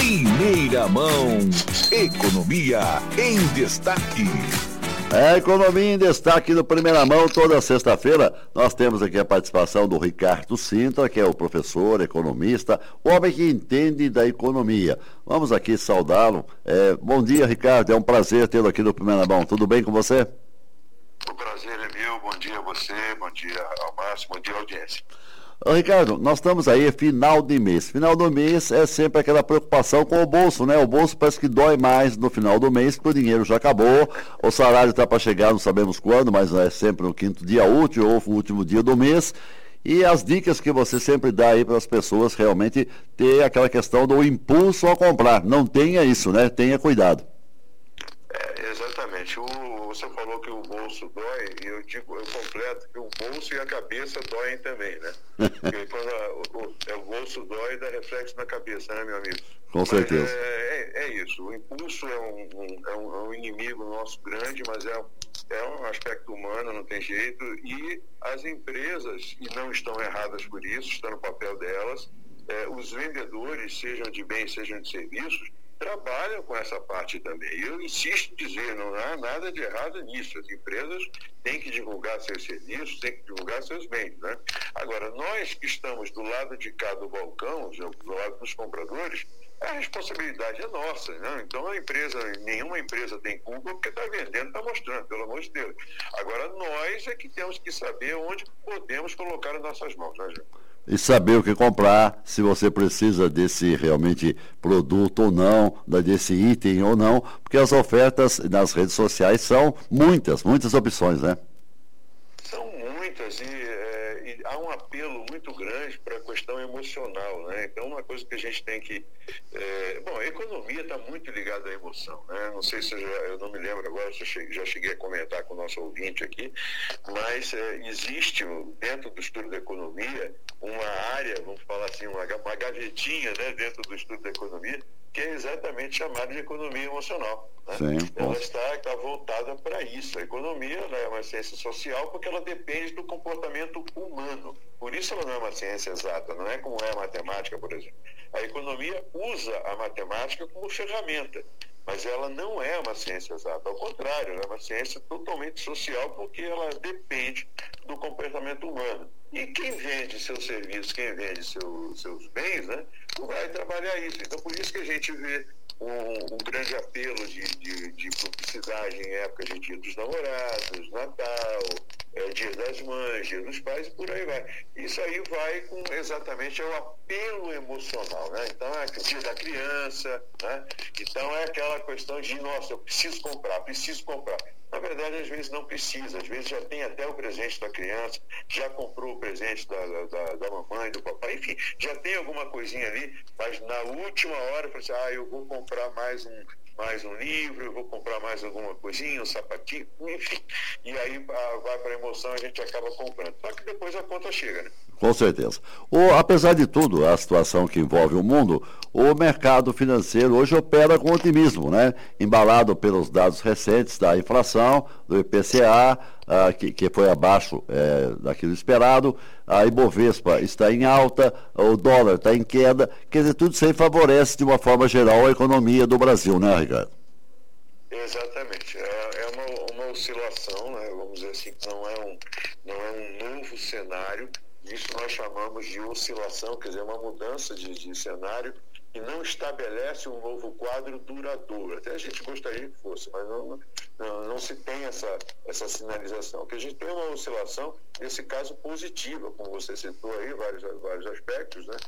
Primeira mão, economia em destaque. A economia em destaque no Primeira Mão, toda sexta-feira. Nós temos aqui a participação do Ricardo Sintra, que é o professor, economista, o homem que entende da economia. Vamos aqui saudá-lo. Bom dia, Ricardo, é um prazer tê-lo aqui no Primeira Mão. Tudo bem com você? O prazer é meu, bom dia a você, bom dia ao Márcio, bom dia à audiência. Ô, Ricardo, nós estamos aí final de mês. Final do mês é sempre aquela preocupação com o bolso, né? O bolso parece que dói mais no final do mês, porque o dinheiro já acabou, o salário está para chegar, não sabemos quando, mas é sempre no quinto dia útil ou no último dia do mês. E as dicas que você sempre dá aí para as pessoas realmente ter aquela questão do impulso a comprar. Não tenha isso, né? Tenha cuidado. Exatamente. Você falou que o bolso dói, e eu completo que o bolso e a cabeça doem também, né? Porque quando o bolso dói, dá reflexo na cabeça, né, meu amigo? Com certeza. Mas é isso. O impulso é um inimigo nosso grande, mas é um aspecto humano, não tem jeito. E as empresas, e não estão erradas por isso, está no papel delas, os vendedores, sejam de bens, sejam de serviços, trabalham com essa parte também. Eu insisto em dizer, não há nada de errado nisso. As empresas têm que divulgar seus serviços, têm que divulgar seus bens, né? Agora, nós que estamos do lado de cá do balcão, do lado dos compradores, a responsabilidade é nossa, né? Então nenhuma empresa tem culpa porque está vendendo, está mostrando, pelo amor de Deus. Agora, nós é que temos que saber onde podemos colocar as nossas mãos, né, Gil? E saber o que comprar, se você precisa desse realmente produto ou não, desse item ou não, porque as ofertas nas redes sociais são muitas opções, né? São muitas e há um apelo muito grande para a questão emocional, né? Então, uma coisa que a gente tem que... a economia está muito ligada à emoção, né? Não sei se eu não me lembro agora, se eu já cheguei a comentar com o nosso ouvinte aqui, mas existe dentro do estudo da economia uma área, vamos falar assim, uma gavetinha, né, dentro do estudo da economia, que é exatamente chamada de economia emocional, né? Sim, ela está voltada para isso. A economia é uma ciência social porque ela depende do comportamento humano. Por isso ela não é uma ciência exata, não é como é a matemática, por exemplo. A economia usa a matemática como ferramenta, mas ela não é uma ciência exata. Ao contrário, ela é uma ciência totalmente social porque ela depende do comportamento humano. E quem vende seus serviços, quem vende seus bens, né, vai trabalhar isso. Então, por isso que a gente vê um grande apelo de publicidade em época de Dia dos Namorados, Natal, Dia das Mães, Dia dos Pais e por aí vai. Isso aí vai com exatamente o apelo emocional, né? Então é o Dia da Criança, né? Então é aquela questão de, nossa, eu preciso comprar. Na verdade, às vezes não precisa, às vezes já tem até o presente da criança, já comprou o presente da mamãe, do papai, enfim, já tem alguma coisinha ali, mas na última hora, eu falei assim, eu vou comprar mais um livro, eu vou comprar mais alguma coisinha, um sapatinho, enfim, e aí vai para a emoção e a gente acaba comprando. Só que depois a conta chega, né? Com certeza. Apesar de tudo, a situação que envolve o mundo, o mercado financeiro hoje opera com otimismo, né? Embalado pelos dados recentes da inflação, do IPCA, que foi abaixo daquilo esperado, a Ibovespa está em alta, o dólar está em queda, quer dizer, tudo isso aí favorece de uma forma geral a economia do Brasil, né, Ricardo? Exatamente. É uma oscilação, né? Vamos dizer assim, que não é um novo cenário. Isso nós chamamos de oscilação, quer dizer, uma mudança de cenário que não estabelece um novo quadro duradouro. Até a gente gostaria que fosse, mas não se tem essa sinalização. Que a gente tem uma oscilação, nesse caso, positiva, como você citou aí, vários aspectos, né?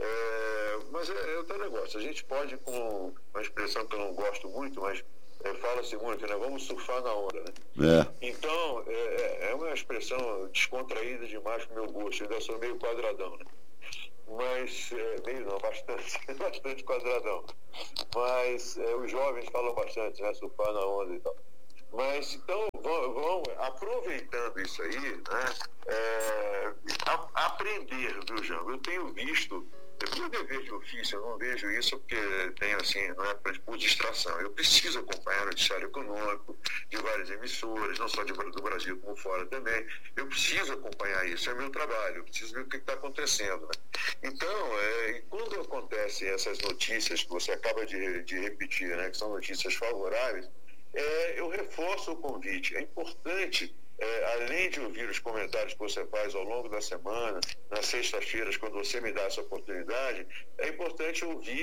Mas é outro negócio. A gente pode, com uma expressão que eu não gosto muito, mas fala-se muito, né? Vamos surfar na onda, né? Então, é uma expressão descontraída demais para o meu gosto. Eu ainda sou meio quadradão, né? Mas, meio não, bastante quadradão. Mas os jovens falam bastante, né? Surfar na onda e tal. Mas, então, vão aproveitando isso aí, né? Aprender, viu, João? Eu tenho visto meu dever de ofício, eu não vejo isso porque tenho assim, não é por distração. Eu preciso acompanhar o noticiário econômico de várias emissoras, não só do Brasil como fora também. Eu preciso acompanhar isso, é meu trabalho, eu preciso ver o que está acontecendo. Né? Então, quando acontecem essas notícias que você acaba de repetir, né, que são notícias favoráveis, eu reforço o convite. É importante, além de ouvir os comentários que você faz ao longo da semana, nas sextas-feiras, quando você me dá essa oportunidade, é importante ouvir,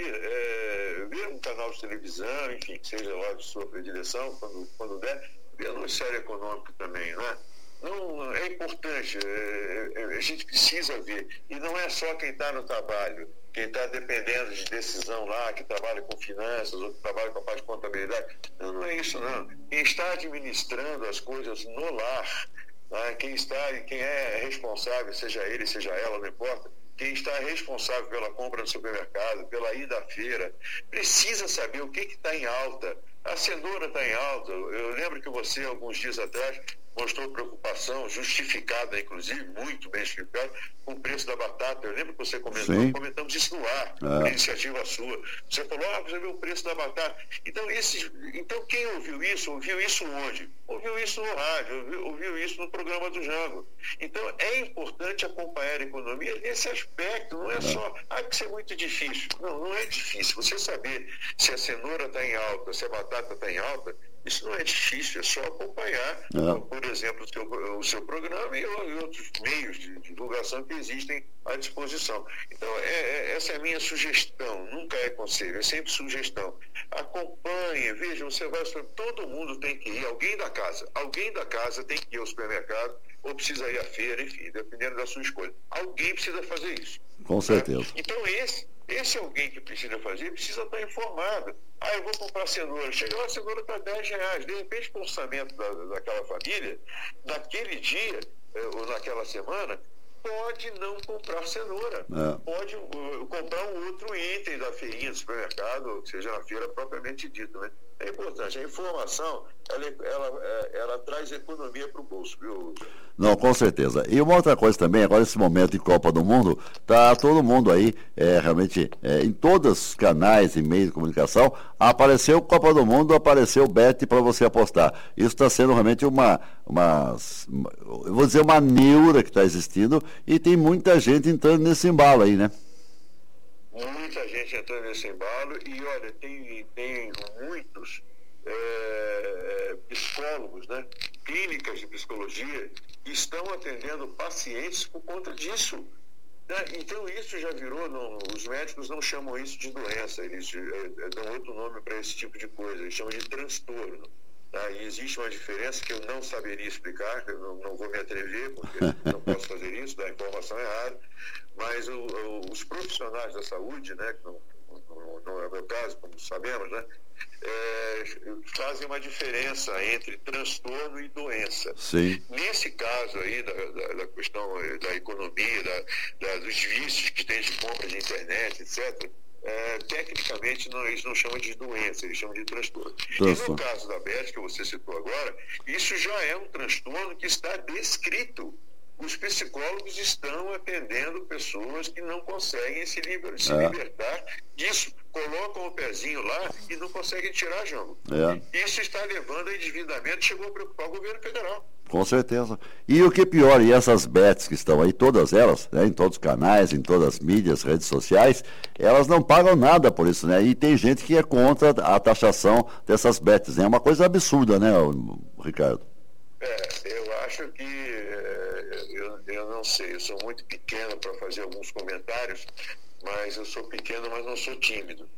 ver um canal de televisão, enfim, que seja lá de sua predileção, quando der, ver o noticiário econômico também, né? Não, é importante, a gente precisa ver. E não é só quem está no trabalho, quem está dependendo de decisão lá, que trabalha com finanças, ou que trabalha com a parte de contabilidade. Não é isso, não. Quem está administrando as coisas no lar, né? Quem é responsável, seja ele, seja ela, não importa, quem está responsável pela compra no supermercado, pela ida à feira, precisa saber o que está em alta. A cenoura está em alta. Eu lembro que você, alguns dias atrás, mostrou preocupação, justificada, inclusive, muito bem justificada, com o preço da batata. Eu lembro que você comentou, comentamos isso no ar, por iniciativa sua. Você falou, você viu o preço da batata. Então, quem ouviu isso onde? Ouviu isso no rádio, ouviu isso no programa do Jango. Então, é importante acompanhar a economia nesse aspecto, não é só, que isso é muito difícil. Não é difícil. Você saber se a cenoura está em alta, se a batata está em alta, isso não é difícil, é só acompanhar, por exemplo, o seu programa e outros meios de divulgação que existem à disposição. Então, essa é a minha sugestão, nunca é conselho, é sempre sugestão. Acompanhe, veja, todo mundo tem que ir, alguém da casa tem que ir ao supermercado, ou precisa ir à feira, enfim, dependendo da sua escolha. Alguém precisa fazer isso. Com certeza. Né? Então, esse alguém que precisa fazer, precisa estar informado. Eu vou comprar cenoura. Chega lá, a cenoura está R$10. De repente, o orçamento daquela família, naquele dia, ou naquela semana, pode não comprar cenoura. Pode comprar um outro item da feirinha do supermercado, ou seja, na feira propriamente dita, né? É importante. A informação, ela traz economia para o bolso, viu? Não, com certeza. E uma outra coisa também, agora esse momento de Copa do Mundo, tá todo mundo aí, realmente, em todos os canais e meios de comunicação, apareceu Copa do Mundo, apareceu Bet para você apostar. Isso está sendo realmente eu vou dizer, uma neura que está existindo, e tem muita gente entrando nesse embalo aí, né? Muita gente entrando nesse embalo, e olha, tem muitos psicólogos, né? Clínicas de psicologia, que estão atendendo pacientes por conta disso. Né? Então isso já virou, os médicos não chamam isso de doença, eles dão outro nome para esse tipo de coisa, eles chamam de transtorno. Tá? E existe uma diferença que eu não saberia explicar, eu não vou me atrever, porque não posso fazer isso, dar informação errada, mas os profissionais da saúde, né, que não é o meu caso, como sabemos, né, fazem uma diferença entre transtorno e doença. Sim. Nesse caso aí da questão da economia, dos vícios que tem de compra de internet, etc., tecnicamente eles não chamam de doença, eles chamam de transtorno. E no caso da Bet, que você citou agora, isso já é um transtorno que está descrito. Os psicólogos estão atendendo pessoas que não conseguem se libertar disso. Colocam o pezinho lá e não conseguem tirar, Jango. Isso está levando a endividamento, chegou a preocupar o governo federal. Com certeza. E o que é pior, e essas bets que estão aí, todas elas, né, em todos os canais, em todas as mídias, redes sociais, elas não pagam nada por isso, né? E tem gente que é contra a taxação dessas bets, né? É uma coisa absurda, né, Ricardo? Eu acho que, eu não sei, eu sou muito pequeno para fazer alguns comentários, mas eu sou pequeno, mas não sou tímido.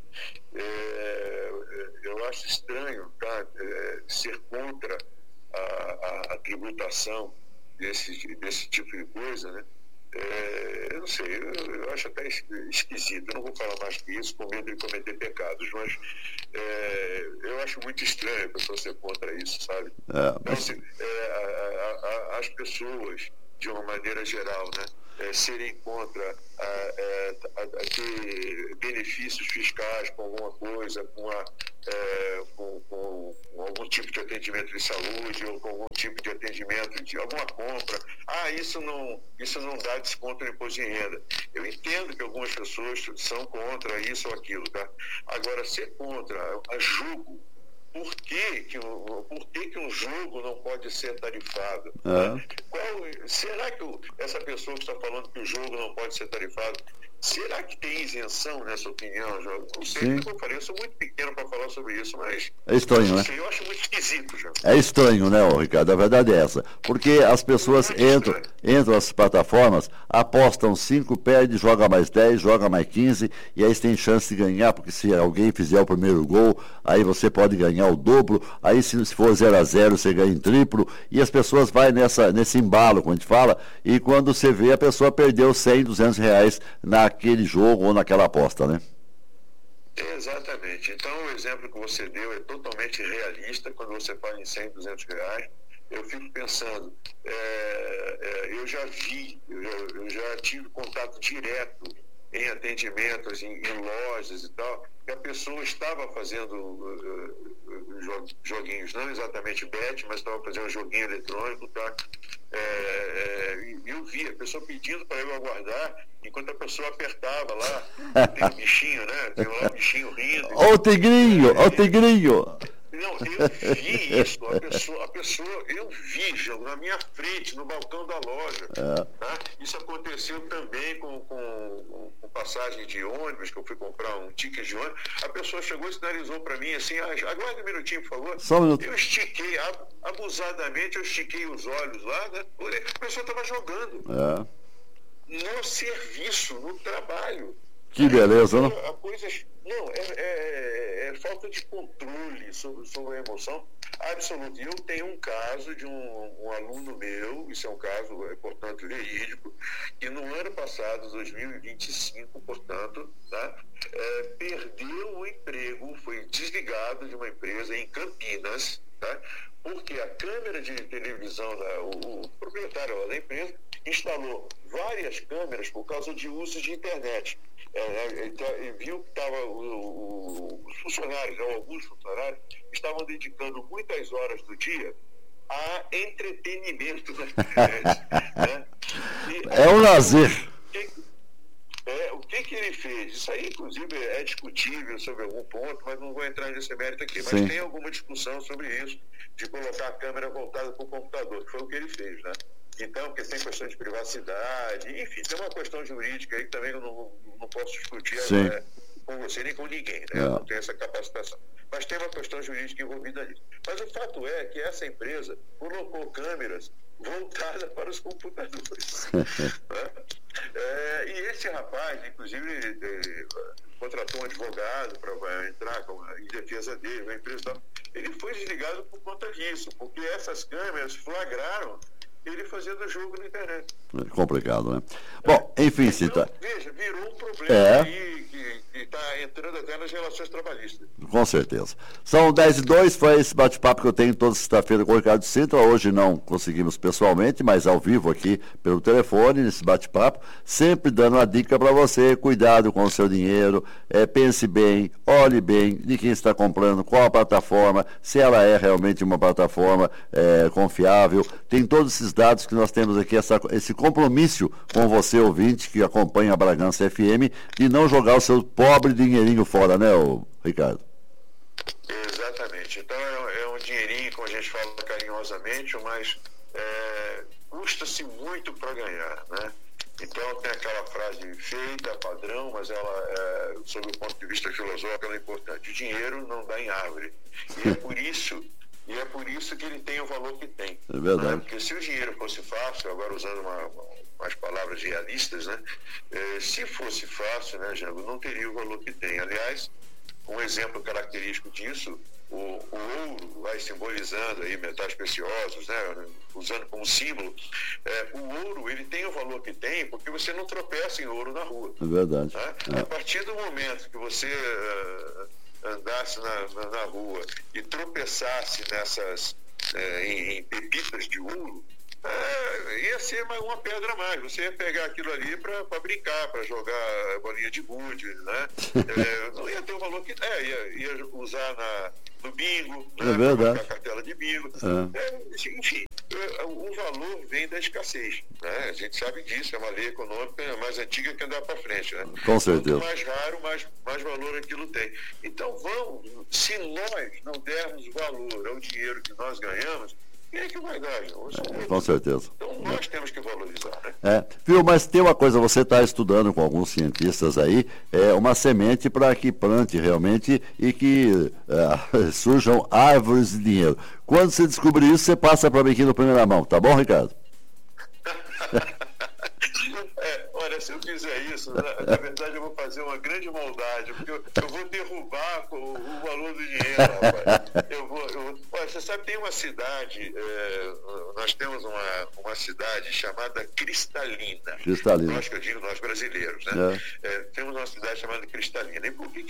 Eu acho estranho, tá, ser contra a tributação desse tipo de coisa, né? Eu não sei, eu acho até esquisito. Eu não vou falar mais que isso, com medo de cometer pecados, mas eu acho muito estranho a pessoa ser contra isso, sabe? Então, as pessoas, de uma maneira geral, né, serem contra ter benefícios fiscais com alguma coisa, com com algum tipo de atendimento de saúde ou com algum tipo de atendimento de alguma compra. Isso não dá desconto no imposto de renda. Eu entendo que algumas pessoas são contra isso ou aquilo, tá? Agora, ser contra a jogo, por que um jogo não pode ser tarifado? Será que essa pessoa que está falando que o jogo não pode ser tarifado, será que tem isenção nessa opinião, João? Não sei o que eu falei, eu sou muito pequeno para falar sobre isso, mas é estranho, né? Eu acho muito esquisito, João. É estranho, né, Ricardo? A verdade é essa. Porque as pessoas entram nas plataformas, apostam 5, perde, joga mais 10, joga mais 15, e aí você tem chance de ganhar, porque se alguém fizer o primeiro gol, aí você pode ganhar o dobro, aí se for 0-0 você ganha em triplo, e as pessoas vão nesse embalo, como a gente fala, e quando você vê, a pessoa perdeu 100, 200 reais naquele jogo ou naquela aposta, né? Exatamente. Então, o exemplo que você deu é totalmente realista quando você fala em 100, 200 reais. Eu fico pensando, eu já tive contato direto em atendimentos, em lojas e tal, que a pessoa estava fazendo joguinhos, não exatamente bet, mas estava fazendo um joguinho eletrônico, tá? Eu vi a pessoa pedindo para eu aguardar, enquanto a pessoa apertava lá, tem um bichinho, né? Tem lá um bichinho rindo. Ó o tigrinho, ó o tigrinho! Não, eu vi isso, a pessoa, eu vi, João, na minha frente, no balcão da loja. Tá? Isso aconteceu também com passagem de ônibus, que eu fui comprar um ticket de ônibus. A pessoa chegou e sinalizou para mim assim, aguarda um minutinho, por favor. Só um minuto. Eu estiquei, abusadamente, eu estiquei os olhos lá, né? A pessoa estava jogando. No serviço, no trabalho. Que beleza, né? É falta de controle sobre a emoção absoluta. Eu tenho um caso de um aluno meu, isso é um caso, portanto, verídico, que no ano passado, 2025, portanto, tá, perdeu o emprego, foi desligado de uma empresa em Campinas, tá, porque a câmera de televisão, o proprietário da empresa, instalou várias câmeras por causa de uso de internet. Ele viu que os funcionários, alguns funcionários, estavam dedicando muitas horas do dia a entretenimento na internet. Né? É um lazer. O que ele fez? Isso aí, inclusive, é discutível sobre algum ponto, mas não vou entrar nesse mérito aqui. Mas tem alguma discussão sobre isso, de colocar a câmera voltada para o computador, que foi o que ele fez, né? Então, porque tem questão de privacidade, enfim, tem uma questão jurídica aí que também eu não posso discutir com você nem com ninguém, né? Eu não tenho essa capacitação. Mas tem uma questão jurídica envolvida nisso. Mas o fato é que essa empresa colocou câmeras voltadas para os computadores. Né? E esse rapaz, inclusive, contratou um advogado para entrar em defesa dele, a empresa, ele foi desligado por conta disso, porque essas câmeras flagraram ele fazendo jogo na internet. É complicado, né? Bom, enfim, então, Cita. Veja, virou um problema aí que está entrando até nas relações trabalhistas. Com certeza. São 10h02, foi esse bate-papo que eu tenho toda sexta-feira com o Ricardo Sintra. Hoje não conseguimos pessoalmente, mas ao vivo aqui pelo telefone, nesse bate-papo, sempre dando uma dica para você, cuidado com o seu dinheiro, pense bem, olhe bem de quem está comprando, qual a plataforma, se ela é realmente uma plataforma confiável. Tem todos esses dados que nós temos aqui, esse compromisso com você, ouvinte, que acompanha a Bragança FM, de não jogar o seu pobre dinheirinho fora, né, Ricardo? Exatamente. Então é um dinheirinho, como a gente fala carinhosamente, mas custa-se muito para ganhar, né? Então tem aquela frase feita, padrão, mas ela, sob o ponto de vista filosófico, ela é importante. O dinheiro não dá em árvore. E é por isso que ele tem o valor que tem. É verdade. Né? Porque se o dinheiro fosse fácil, agora usando umas palavras realistas, né? Se fosse fácil, né, Jango, não teria o valor que tem. Aliás, um exemplo característico disso, o ouro vai simbolizando aí metais preciosos, né, usando como símbolo. O ouro, ele tem o valor que tem porque você não tropeça em ouro na rua. É verdade. Né? A partir do momento que você andasse na rua e tropeçasse em pepitas de ouro, ia ser uma pedra a mais. Você ia pegar aquilo ali para brincar, para jogar bolinha de gude, né? Não ia ter o valor que ia usar no bingo, É verdade. A cartela de bingo. Enfim, o valor vem da escassez. Né? A gente sabe disso, é uma lei econômica mais antiga que andar para frente. Né? Com certeza. Quanto mais raro, mais valor aquilo tem. Então, se nós não dermos valor ao dinheiro que nós ganhamos, quem é que vai dar? Com certeza. Então nós temos que valorizar, né? Viu, mas tem uma coisa, você está estudando com alguns cientistas aí, uma semente para que plante realmente e que surjam árvores de dinheiro. Quando você descobrir isso, você passa para mim aqui no primeira mão, tá bom, Ricardo? Olha, se eu fizer isso, na verdade eu vou fazer uma grande maldade, porque eu vou derrubar o valor do dinheiro, rapaz. Olha, você sabe, tem uma cidade, nós temos uma cidade chamada Cristalina. Cristalina. Nós, que eu digo, nós brasileiros, né? Temos uma cidade chamada Cristalina. E por que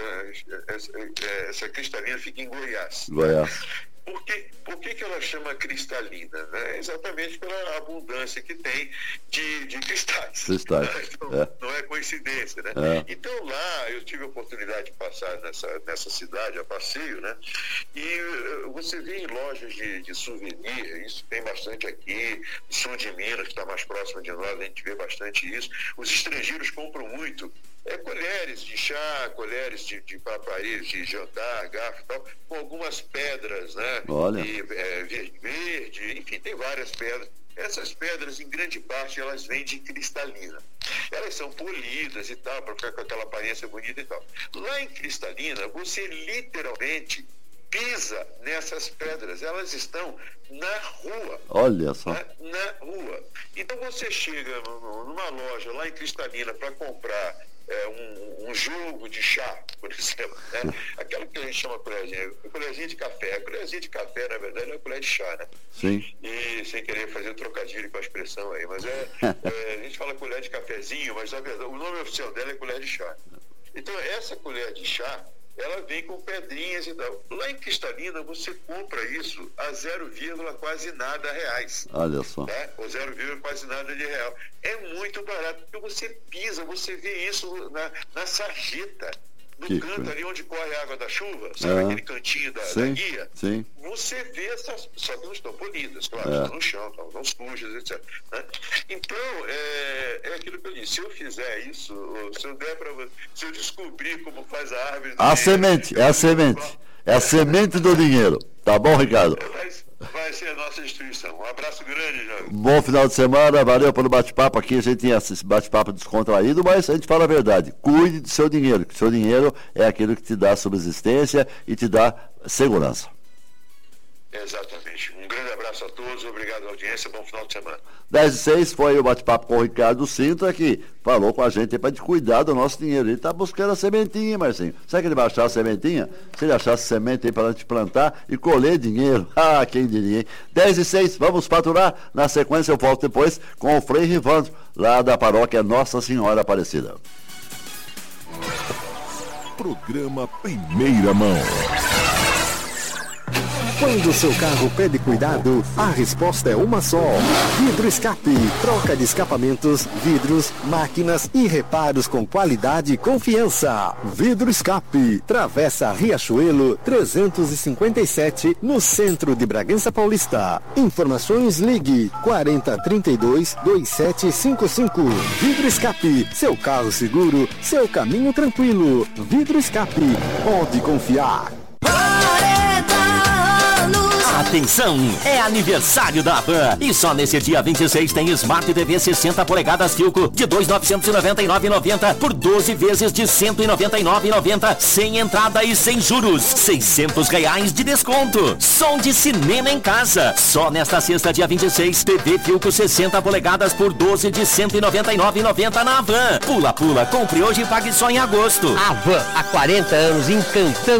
essa Cristalina fica em Goiás? Goiás. Por que ela chama cristalina? Né? Exatamente pela abundância que tem de cristais. Então, não é coincidência, né? Então lá eu tive a oportunidade de passar nessa cidade a passeio, né? E você vê em lojas de souvenir, isso tem bastante aqui, no sul de Minas, que está mais próximo de nós, a gente vê bastante isso. Os estrangeiros compram muito colheres de chá, colheres de aparelhos de jantar, garfo e tal, com algumas pedras, né? Olha. Verde, enfim, tem várias pedras. Essas pedras, em grande parte, elas vêm de cristalina. Elas são polidas e tal, para ficar com aquela aparência bonita e tal. Lá em Cristalina, você literalmente pisa nessas pedras, elas estão na rua. Olha só. Na rua. Então você chega numa loja lá em Cristalina para comprar um jogo de chá, por exemplo, né? Aquela que a gente chama colherzinha de café. A colherzinha de café, na verdade, é uma colher de chá, né? Sim. E sem querer fazer trocadilho com a expressão aí, mas a gente fala colher de cafezinho, mas na verdade o nome oficial dela é colher de chá. Então essa colher de chá, ela vem com pedrinhas e tal. Lá em Cristalina, você compra isso a 0, quase nada reais. Olha só. Né? Ou 0, quase nada de real. É muito barato, porque você pisa, você vê isso na sarjeta. No canto ali onde corre a água da chuva, sabe aquele cantinho da guia? Sim. Você vê essas, só que não estão polidas, claro, estão no chão, estão sujas, etc. Né? Então, é aquilo que eu disse, se eu fizer isso, se eu descobrir como faz a árvore... É a semente do dinheiro. Tá bom, Ricardo? Vai ser a nossa instituição. Um abraço grande, Jorge. Bom final de semana, valeu pelo bate-papo aqui. A gente tem esse bate-papo descontraído, mas a gente fala a verdade. Cuide do seu dinheiro, que o seu dinheiro é aquilo que te dá subsistência e te dá segurança. Exatamente. Um grande abraço a todos, obrigado à audiência, bom final de semana. 10:06 foi o bate-papo com o Ricardo Sintra, que falou com a gente para cuidar do nosso dinheiro. Ele está buscando a sementinha, Marcinho. Sabe que ele vai achar a sementinha? Se ele achasse semente aí para a gente plantar e colher dinheiro. Ah, quem diria, hein? 10:06, vamos faturar. Na sequência eu volto depois com o Frei Rivandro, lá da paróquia Nossa Senhora Aparecida. Programa Primeira Mão. Quando o seu carro pede cuidado, a resposta é uma só. Vidro Escape. Troca de escapamentos, vidros, máquinas e reparos com qualidade e confiança. Vidro Escape. Travessa Riachuelo 357, no centro de Bragança Paulista. Informações, ligue 4032-2755. Vidro Escape. Seu carro seguro, seu caminho tranquilo. Vidro Escape. Pode confiar. Atenção, é aniversário da Havan e só nesse dia 26 tem Smart TV 60 polegadas Philco de 2.999,90 por 12 vezes de 199,90 sem entrada e sem juros, R$600 de desconto. Som de cinema em casa, só nesta sexta dia 26, TV Philco 60 polegadas por 12 de 199,90 na Havan. Pula, compre hoje e pague só em agosto. Havan, há 40 anos encantando